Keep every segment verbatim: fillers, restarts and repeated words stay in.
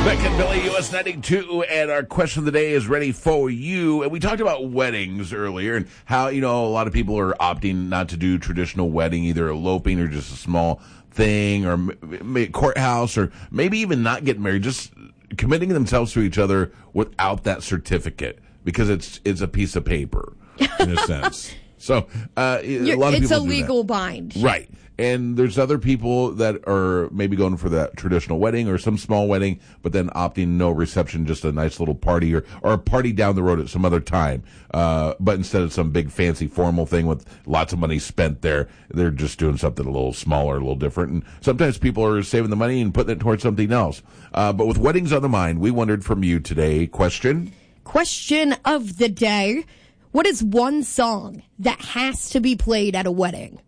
Beck and Billy, U S ninety-two, and our question of the day is ready for you. And we talked about weddings earlier and how, you know, a lot of people are opting not to do traditional wedding, either eloping or just a small thing, or m- courthouse, or maybe even not getting married, just committing themselves to each other without that certificate, because it's it's a piece of paper, in a sense. So uh, a lot of it's people a do legal that. bind. Right. And there's other people that are maybe going for that traditional wedding or some small wedding, but then opting no reception, just a nice little party, or, or a party down the road at some other time. Uh, but instead of some big fancy formal thing with lots of money spent there, they're just doing something a little smaller, a little different. And sometimes people are saving the money and putting it towards something else. Uh, but with weddings on the mind, we wondered from you today, question? Question of the day. What is one song that has to be played at a wedding?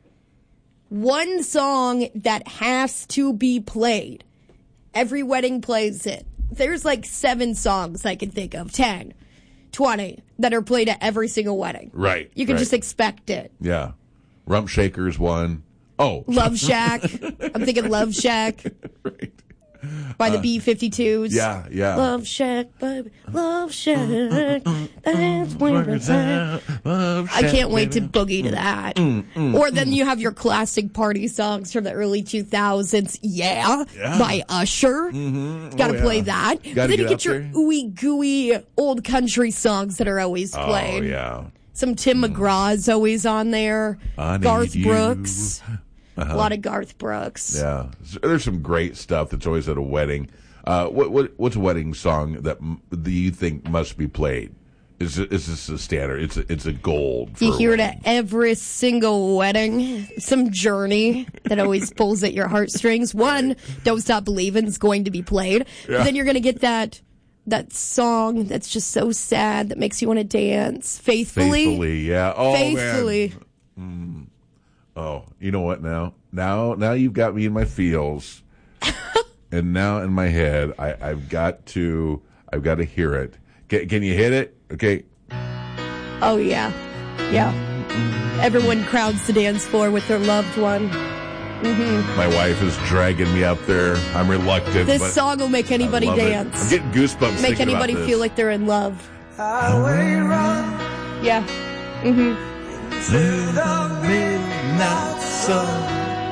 One song that has to be played. Every wedding plays it. There's like seven songs I can think of, ten, twenty, that are played at every single wedding. Right. You can right. just expect it. Yeah. Rump Shaker's one. Oh. Love Shack. I'm thinking Love Shack. Right. By the Uh, B fifty-twos. Yeah, yeah. Love Shack, baby. Love Shack. That's where it's at. I can't wait to boogie to that. Mm, mm, or then you have your classic party songs from the early two thousands. Yeah, Yeah. by Usher. Mm-hmm. Got to Oh, play yeah. that. Gotta But then you get get up your there. ooey gooey old country songs that are always played. Oh, yeah. Some Tim McGraw's always on there. I need Garth you. Brooks. Uh-huh. A lot of Garth Brooks. Yeah. There's some great stuff that's always at a wedding. Uh, what, what what's a wedding song that m- do you think must be played? Is it, is this a standard? It's a, it's a gold. For You a hear it wedding. at every single wedding. Some Journey that always pulls at your heartstrings. One, Don't Stop Believin' is going to be played. Yeah. But then you're going to get that that song that's just so sad that makes you want to dance. Faithfully. Faithfully, yeah. Oh, Faithfully. man. Mm. Oh, you know what now? Now now you've got me in my feels. And now in my head, I, I've got to I've got to hear it. Can, can you hit it? Okay. Oh, yeah. Yeah. Everyone crowds the dance floor with their loved one. Mm-hmm. My wife is dragging me up there. I'm reluctant. This but song will make anybody I love it. dance. I'm getting goosebumps. Make thinking anybody about this. feel like they're in love. Highway run Yeah. Mm-hmm. to the midnight sun.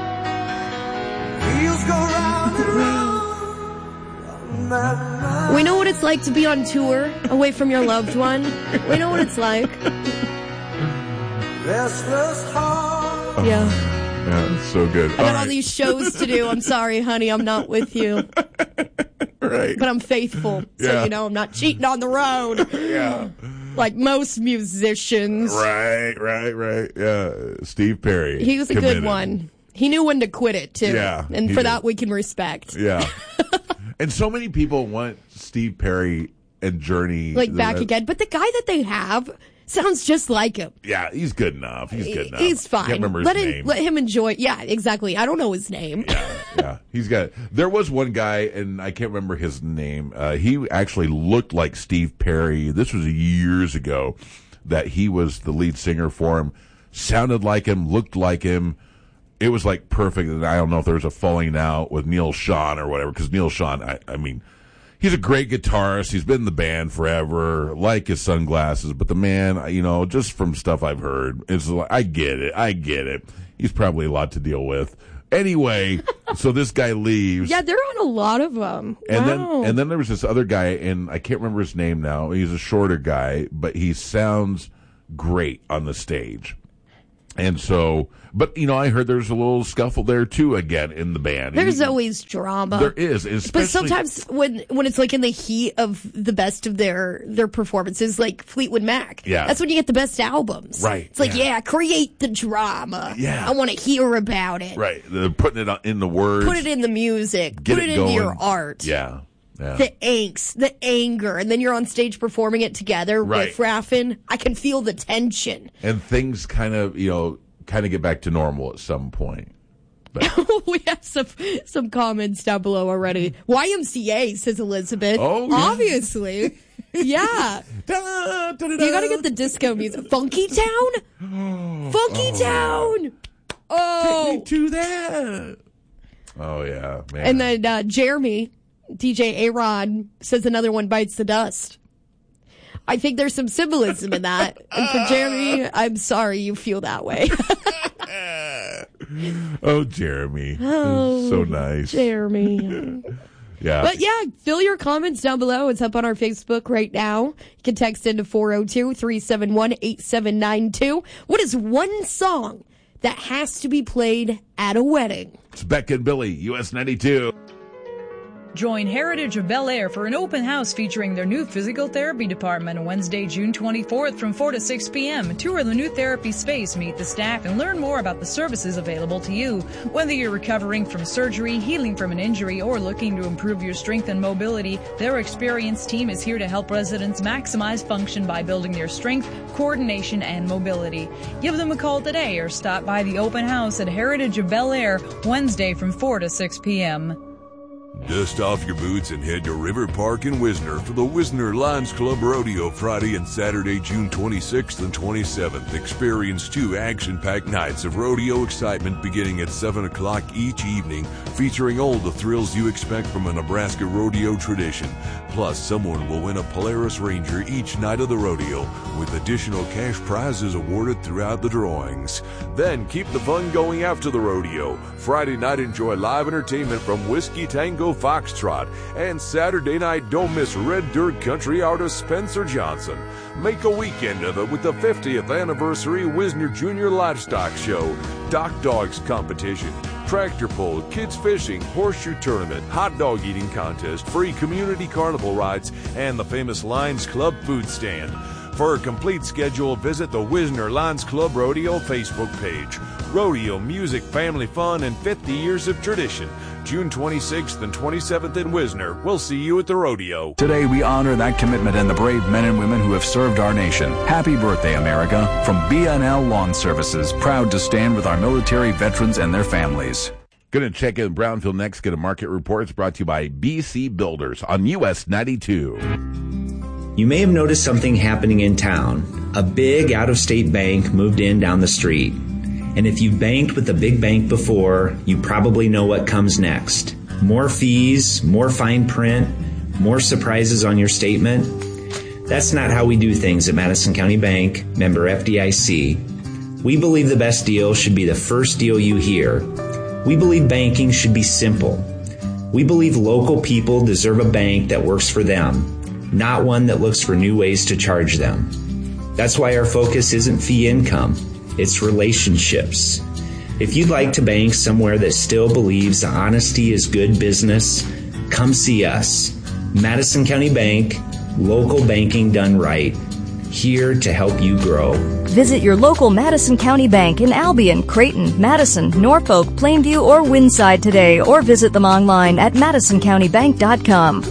Wheels go round and round on that night. We know what it's like to be on tour away from your loved one. We know what it's like. Restless heart. Yeah. Yeah, it's so good. I got all right. these shows to do. I'm sorry, honey, I'm not with you. Right. But I'm faithful. So, Yeah. you know, I'm not cheating on the road. Yeah. Like most musicians. Right, right, right. Yeah. Steve Perry. He was a committed. good one. He knew when to quit it, too. Yeah, And he for did. that, we can respect. Yeah. And so many people want Steve Perry and Journey. Like, back that- again. But the guy that they have sounds just like him. Yeah, he's good enough. He's good enough. He's fine. Can't remember his let him name. let him enjoy. Yeah, exactly. I don't know his name. Yeah, yeah. He's got. There was one guy, and I can't remember his name. Uh, he actually looked like Steve Perry. This was years ago. That he was the lead singer for him. Sounded like him. Looked like him. It was like perfect. And I don't know if there was a falling out with Neil Sean or whatever. Because Neil Sean, I, I mean, he's a great guitarist. He's been in the band forever. Like his sunglasses, but the man, you know, just from stuff I've heard, it's like I get it. I get it. He's probably a lot to deal with. Anyway, so this guy leaves. Yeah, they're on a lot of them. And wow. then and then there was this other guy, and I can't remember his name now. He's a shorter guy, but he sounds great on the stage. And so, but you know, I heard there's a little scuffle there too again in the band. There's He- always drama. there is, especially, But sometimes when when it's like in the heat of the best of their their performances, like Fleetwood Mac, Yeah. that's when you get the best albums. Right, It's like, yeah. yeah, create the drama. Yeah. I want to hear about it. right, they're putting it on- in the words. Put it in the music. Get Put it it, into going. your art. Yeah, yeah. The angst, the anger, and then you're on stage performing it together Right. with Raffin. I can feel the tension. And things kind of, you know, kind of get back to normal at some point. We have some some comments down below already. Y M C A, says Elizabeth. Oh, yeah. Obviously. Yeah. Da, da, da, da. You gotta get the disco music. Funky Town? Funky Town! Oh. Take me to that. Oh yeah, man. And then uh, Jeremy D J A-Rod says another one bites the dust. I think there's some symbolism in that. And for Jeremy, I'm sorry you feel that way. Oh, Jeremy. Oh, so nice. Jeremy. Yeah. But yeah, fill your comments down below. It's up on our Facebook right now. You can text into four oh two, three seven one, eight seven nine two. What is one song that has to be played at a wedding? It's Beck and Billy, U S ninety-two. Join Heritage of Bel Air for an open house featuring their new physical therapy department on Wednesday, June twenty-fourth from four to six p.m. Tour the new therapy space, meet the staff, and learn more about the services available to you. Whether you're recovering from surgery, healing from an injury, or looking to improve your strength and mobility, their experienced team is here to help residents maximize function by building their strength, coordination, and mobility. Give them a call today or stop by the open house at Heritage of Bel Air Wednesday from four to six p.m. Dust off your boots and head to River Park in Wisner for the Wisner Lions Club Rodeo Friday and Saturday, June twenty-sixth and twenty-seventh. Experience two action-packed nights of rodeo excitement beginning at seven o'clock each evening, featuring all the thrills you expect from a Nebraska rodeo tradition. Plus, someone will win a Polaris Ranger each night of the rodeo, with additional cash prizes awarded throughout the drawings. Then keep the fun going after the rodeo. Friday night, enjoy live entertainment from Whiskey Tango Foxtrot, and Saturday night, don't miss Red Dirt country artist Spencer Johnson. Make a weekend of it with the fiftieth anniversary Wisner Junior Livestock Show, Dock Dogs competition, tractor pull, kids fishing, horseshoe tournament, hot dog eating contest, free community carnival rides, and the famous Lions Club food stand. For a complete schedule, visit the Wisner Lions Club Rodeo Facebook page. Rodeo, music, family fun, and fifty years of tradition. June twenty-sixth and twenty-seventh in Wisner. We'll see you at the rodeo. Today we honor that commitment and the brave men and women who have served our nation. Happy birthday, America. From B N L Lawn Services, proud to stand with our military veterans and their families. Going to check in Brownfield next. Get a market report. It's brought to you by B C Builders on U S ninety-two. You may have noticed something happening in town. A big out-of-state bank moved in down the street. And if you've banked with a big bank before, you probably know what comes next. More fees, more fine print, more surprises on your statement. That's not how we do things at Madison County Bank, member F D I C. We believe the best deal should be the first deal you hear. We believe banking should be simple. We believe local people deserve a bank that works for them, not one that looks for new ways to charge them. That's why our focus isn't fee income, it's relationships. If you'd like to bank somewhere that still believes honesty is good business, come see us. Madison County Bank, local banking done right. Here to help you grow. Visit your local Madison County Bank in Albion, Creighton, Madison, Norfolk, Plainview, or Winside today, or visit them online at madison county bank dot com.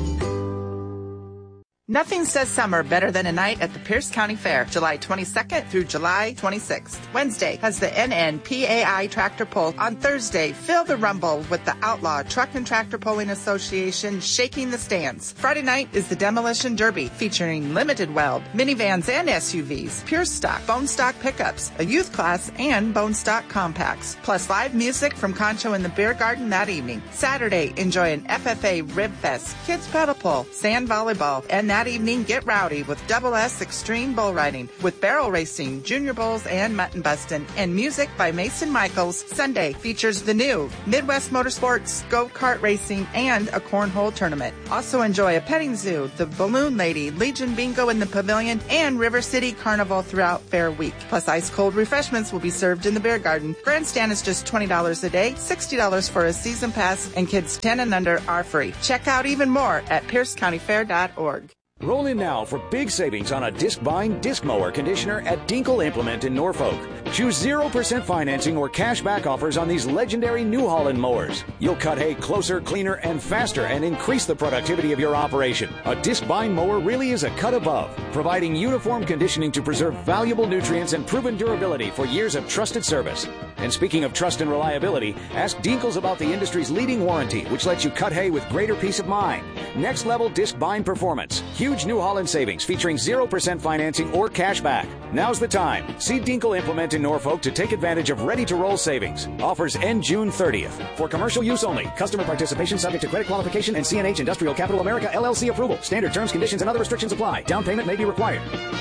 Nothing says summer better than a night at the Pierce County Fair, July twenty-second through July twenty-sixth. Wednesday has the N N P A I Tractor Pull. On Thursday, feel the rumble with the Outlaw Truck and Tractor Pulling Association shaking the stands. Friday night is the Demolition Derby, featuring limited weld, minivans and S U Vs, pure stock, bone stock pickups, a youth class, and bone stock compacts. Plus live music from Concho in the Beer Garden that evening. Saturday, enjoy an F F A Rib Fest, kids pedal pull, sand volleyball, and that evening, get rowdy with Double S Extreme Bull Riding, with barrel racing, junior bulls, and mutton bustin', and music by Mason Michaels. Sunday features the new Midwest Motorsports, go-kart racing, and a cornhole tournament. Also enjoy a petting zoo, the Balloon Lady, Legion Bingo in the Pavilion, and River City Carnival throughout Fair Week. Plus ice-cold refreshments will be served in the Beer Garden. Grandstand is just twenty dollars a day, sixty dollars for a season pass, and kids ten and under are free. Check out even more at pierce county fair dot org. Roll in now for big savings on a disc-buying disc mower conditioner at Dinkle Implement in Norfolk. Choose zero percent financing or cash back offers on these legendary New Holland mowers. You'll cut hay closer, cleaner, and faster and increase the productivity of your operation. A disc-buying mower really is a cut above, providing uniform conditioning to preserve valuable nutrients and proven durability for years of trusted service. And speaking of trust and reliability, ask Dinkles about the industry's leading warranty, which lets you cut hay with greater peace of mind. Next level disc bind performance. Huge New Holland savings featuring zero percent financing or cash back. Now's the time. See Dinkle Implement in Norfolk to take advantage of ready-to-roll savings. Offers end June thirtieth. For commercial use only. Customer participation subject to credit qualification and C N H Industrial Capital America L L C approval. Standard terms, conditions, and other restrictions apply. Down payment may be required.